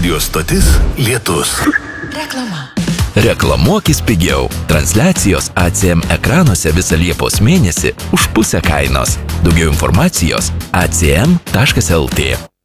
Radio stotis Lietus. Reklama. Reklamuokis pigiau. Transliacijos ACM ekranuose visą Liepos mėnesį už pusę kainos. Daugiau informacijos acm.lt.